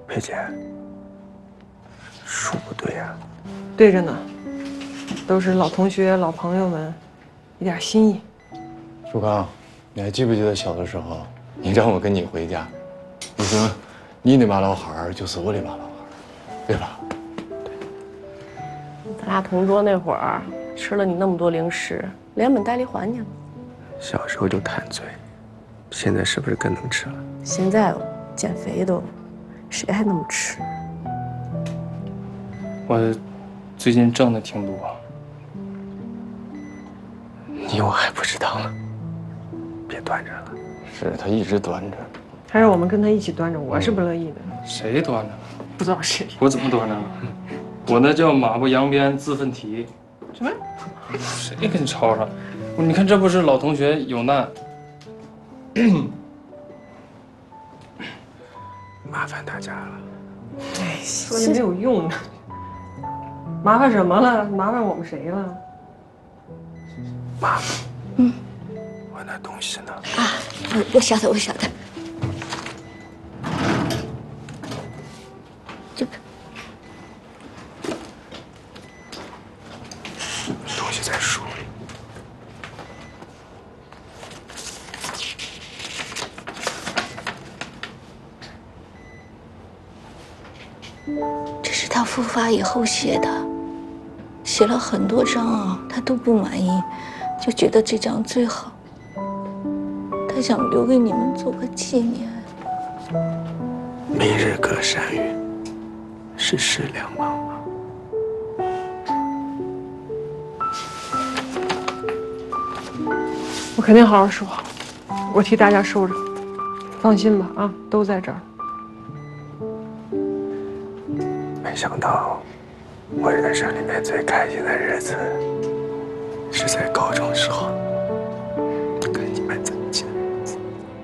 佩姐，书不对呀。 对着呢，都是老同学、老朋友们，一点心意。 舒康，你还记不记得小的时候，你让我跟你回家，你说你那把老汉儿就是我那把老汉儿，对吧？ 咱俩同桌那会儿，吃了你那么多零食，连本带利还你了。 小时候就贪嘴，现在是不是更能吃了？ 现在减肥都，谁还那么吃？ 我最近挣的挺多。 你我还不知道呢，别端着了。 是他一直端着。 还是我们跟他一起端着，我是不乐意的。 谁端着了？ 不知道谁。 我怎么端着了？我那叫马不扬鞭自奋蹄。 什么？ 谁给你抄上？你看这不是老同学有难。 麻烦大家了。 哎，说也没有用的。麻烦什么了？麻烦我们谁了？ 妈，我那东西呢？ 啊，我晓得，我晓得。这个东西在书里。 这是他复发以后写的，写了很多张啊，他都不满意，就觉得这张最好。他想留给你们做个纪念。 明日隔山云，世事两茫茫。 我肯定好好收好，我替大家收着，放心吧啊，都在这儿。 没想到，我人生里面最开心的日子，是在高中时候。